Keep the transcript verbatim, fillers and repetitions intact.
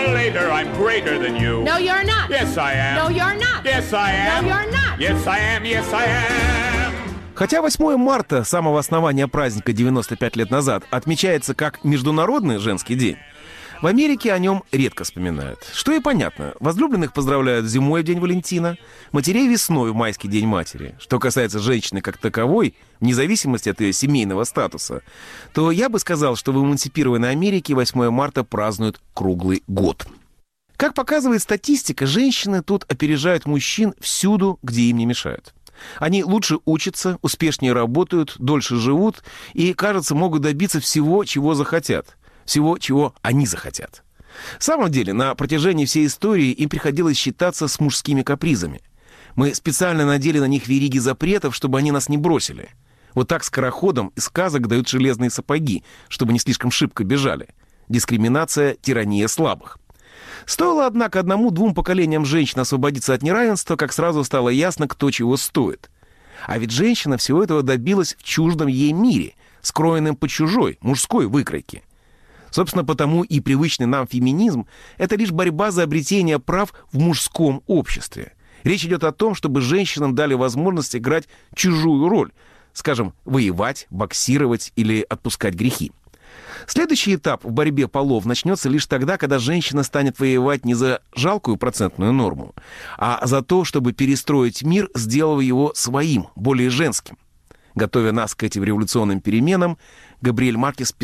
or later I'm greater than you. No, you're not. Yes, I am. No, you're not. Yes, I am. No, you're not. Yes, I am. Yes, I am. Хотя восьмое марта, самого основания праздника девяносто пять лет назад, отмечается как Международный женский день, в Америке о нем редко вспоминают. Что и понятно. Возлюбленных поздравляют зимой в День Валентина, матерей весной в майский День матери. Что касается женщины как таковой, вне зависимости от ее семейного статуса, то я бы сказал, что в эмансипированной Америке восьмое марта празднуют круглый год. Как показывает статистика, женщины тут опережают мужчин всюду, где им не мешают. Они лучше учатся, успешнее работают, дольше живут и, кажется, могут добиться всего, чего захотят. Всего, чего они захотят. В самом деле, на протяжении всей истории им приходилось считаться с мужскими капризами. Мы специально надели на них вериги запретов, чтобы они нас не бросили. Вот так скороходам из сказок дают железные сапоги, чтобы не слишком шибко бежали. Дискриминация, тирания слабых. Стоило, однако, одному-двум поколениям женщин освободиться от неравенства, как сразу стало ясно, кто чего стоит. А ведь женщина всего этого добилась в чуждом ей мире, скроенном по чужой, мужской выкройке. Собственно, потому и привычный нам феминизм — это лишь борьба за обретение прав в мужском обществе. Речь идет о том, чтобы женщинам дали возможность играть чужую роль, скажем, воевать, боксировать или отпускать грехи. Следующий этап в борьбе полов начнется лишь тогда, когда женщина станет воевать не за жалкую процентную норму, а за то, чтобы перестроить мир, сделав его своим, более женским. Готовя нас к этим революционным переменам, Габриэль Маркес